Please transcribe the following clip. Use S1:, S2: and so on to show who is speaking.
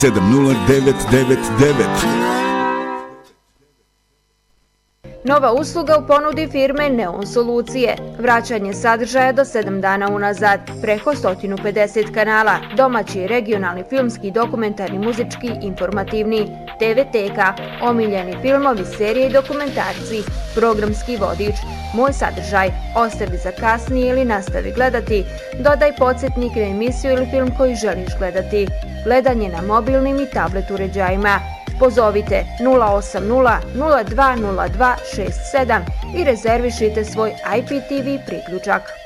S1: 709999.
S2: Nova usluga u ponudi firme Neon Solucije. Vraćanje sadržaja do 7 dana unazad. Preko 150 kanala. Domaći, regionalni, filmski, dokumentarni, muzički, informativni. TV-teka. Omiljeni filmovi, serije i dokumentarci. Programski vodič. Moj sadržaj. Ostavi za kasnije ili nastavi gledati. Dodaj podsjetnik na emisiju ili film koji želiš gledati. Gledanje na mobilnim i tablet uređajima. Pozovite 080 020267 i rezervišite svoj IPTV priključak.